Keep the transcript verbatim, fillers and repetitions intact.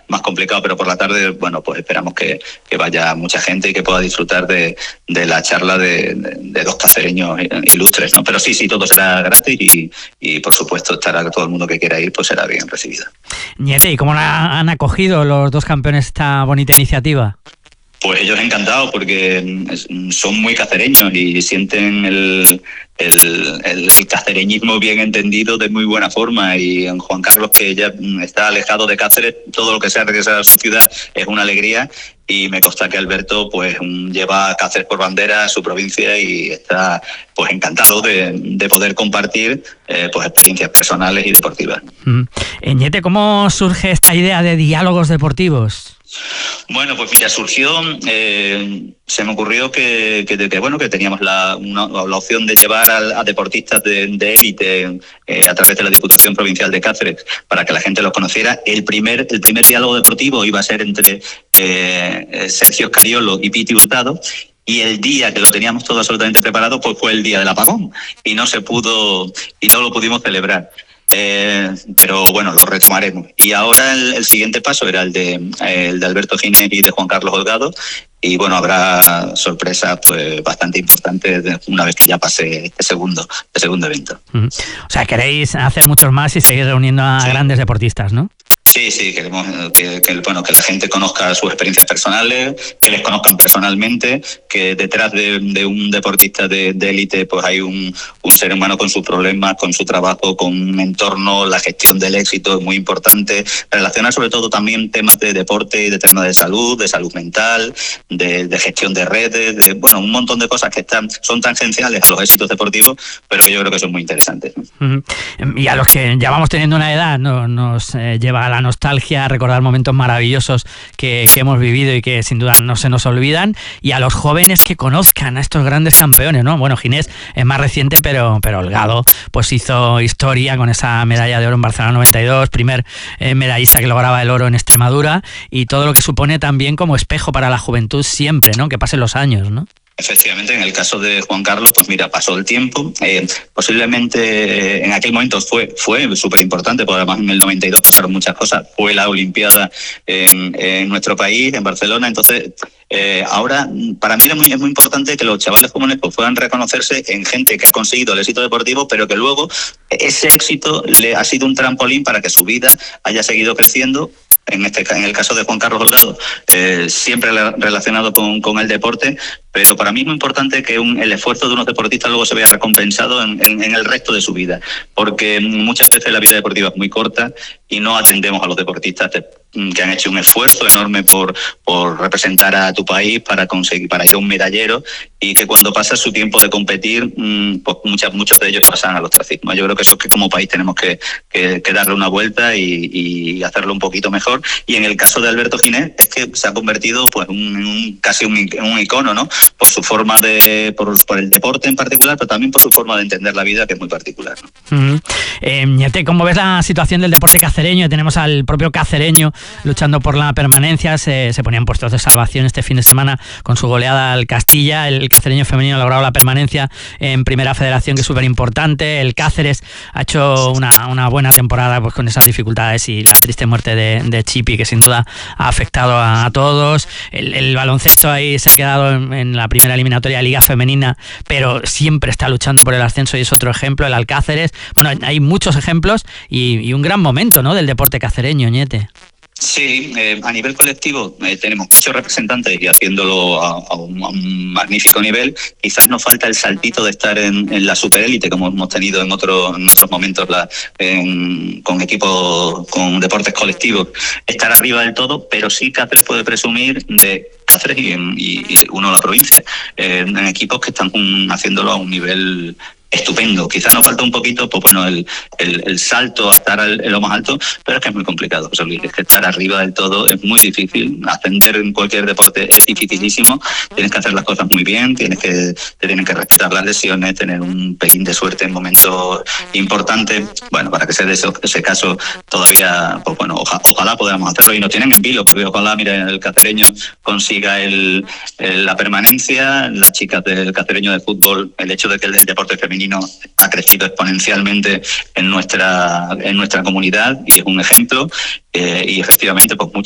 más complicado, pero por la tarde, bueno, pues esperamos que, que vaya mucha gente y que pueda disfrutar de, de la charla de, de, de dos cacereños ilustres, ¿no? Pero sí, sí, todo será gratis y, y por supuesto estará todo el mundo que quiera ir, pues será bien recibido. Ñete, ¿y cómo han acogido los dos campeones esta bonita iniciativa? Pues ellos encantados porque son muy cacereños y sienten el, el, el, el cacereñismo bien entendido de muy buena forma, y en Juan Carlos, que ya está alejado de Cáceres, todo lo que sea regresar a su ciudad es una alegría, y me consta que Alberto pues lleva a Cáceres por bandera a su provincia y está pues encantado de, de poder compartir eh, pues experiencias personales y deportivas. Mm. Ñete, ¿cómo surge esta idea de diálogos deportivos? Bueno, pues mira, surgió, eh, se me ocurrió que, que, que bueno que teníamos la, una, la opción de llevar a, a deportistas de, de élite eh, a través de la Diputación Provincial de Cáceres para que la gente los conociera. El primer, el primer diálogo deportivo iba a ser entre eh, Sergio Escariolo y Piti Hurtado. Y el día que lo teníamos todo absolutamente preparado, pues fue el día del apagón y no se pudo y no lo pudimos celebrar. Eh, pero bueno, lo retomaremos. Y ahora el, el siguiente paso era el de, el de Alberto Ginés y de Juan Carlos Holgado, y bueno, habrá sorpresas pues bastante importantes una vez que ya pase este segundo, este segundo evento. Uh-huh. O sea, queréis hacer muchos más y seguir reuniendo a sí. grandes deportistas, ¿no? Sí, sí, queremos que, que, bueno, que la gente conozca sus experiencias personales, que les conozcan personalmente, que detrás de, de un deportista de, de élite pues hay un, un ser humano con sus problemas, con su trabajo, con un entorno. La gestión del éxito es muy importante, relacionar sobre todo también temas de deporte y de temas de salud, de salud mental, de, de gestión de redes, de bueno, un montón de cosas que están son tangenciales a los éxitos deportivos, pero que yo creo que son muy interesantes. Uh-huh. Y a los que ya vamos teniendo una edad, no, nos eh, lleva a la nostalgia, recordar momentos maravillosos que, que hemos vivido y que sin duda no se nos olvidan, y a los jóvenes que conozcan a estos grandes campeones, ¿no? Bueno, Ginés es más reciente, pero, pero Holgado pues hizo historia con esa medalla de oro en Barcelona noventa y dos, primer eh, medallista que lograba el oro en Extremadura, y todo lo que supone también como espejo para la juventud siempre, ¿no? Que pasen los años, ¿no? Efectivamente, en el caso de Juan Carlos, pues mira, pasó el tiempo. Eh, posiblemente eh, en aquel momento fue fue súper importante, porque además en el noventa y dos pasaron muchas cosas. Fue la Olimpiada en, en nuestro país, en Barcelona. Entonces, eh, ahora para mí es muy, es muy importante que los chavales jóvenes pues, puedan reconocerse en gente que ha conseguido el éxito deportivo, pero que luego ese éxito le ha sido un trampolín para que su vida haya seguido creciendo. En este en el caso de Juan Carlos Holgado, eh, siempre relacionado con, con el deporte, pero para mí es muy importante que un, el esfuerzo de unos deportistas luego se vea recompensado en, en, en el resto de su vida, porque muchas veces la vida deportiva es muy corta y no atendemos a los deportistas de, que han hecho un esfuerzo enorme por, por representar a tu país, para conseguir, para ir a un medallero, y que cuando pasa su tiempo de competir, pues muchas, muchos de ellos pasan al ostracismo. Yo creo que eso es que como país tenemos que, que, que darle una vuelta y, y hacerlo un poquito mejor. Y en el caso de Alberto Ginés es que se ha convertido pues un, un casi un, un icono, ¿no? Por su forma de, por, por el deporte en particular, pero también por su forma de entender la vida, que es muy particular, ¿no? Uh-huh. Eh, Ñete, ¿cómo ves la situación del deporte cacereño? Tenemos al propio cacereño luchando por la permanencia, se, se ponían puestos de salvación este fin de semana con su goleada al Castilla. El cacereño femenino ha logrado la permanencia en Primera Federación, que es súper importante. El Cáceres ha hecho una, una buena temporada pues con esas dificultades y la triste muerte de, de Chipi, que sin duda ha afectado a, a todos. El, el baloncesto ahí se ha quedado en, en la primera eliminatoria de Liga Femenina, pero siempre está luchando por el ascenso y es otro ejemplo, el Alcáceres. Bueno, hay muchos ejemplos y, y un gran momento, ¿no?, del deporte cacereño, Ñete. Sí, eh, a nivel colectivo eh, tenemos muchos representantes y haciéndolo a, a, un, a un magnífico nivel. Quizás nos falta el saltito de estar en, en la superélite, como hemos tenido en, otro, en otros momentos la, en, con equipos, con deportes colectivos, estar arriba del todo, pero sí Cáceres puede presumir de Cáceres y, y, y uno la provincia, eh, en equipos que están un, haciéndolo a un nivel estupendo. Quizás nos falta un poquito, pues bueno, el, el, el salto a estar al, en lo más alto, pero es que es muy complicado, José Luis. Es que estar arriba del todo es muy difícil. Ascender en cualquier deporte es dificilísimo. Tienes que hacer las cosas muy bien, tienes que te tienen que respetar las lesiones, tener un pelín de suerte en momentos importantes. Bueno, para que sea de ese, ese caso todavía, pues bueno, oja, ojalá podamos hacerlo, y nos tienen en vilo, porque ojalá, mira, el cacereño consiga el, el, la permanencia. Las chicas del cacereño de fútbol, el hecho de que el deporte femenino ha crecido exponencialmente en nuestra en nuestra comunidad y es un ejemplo, eh, y efectivamente pues muchas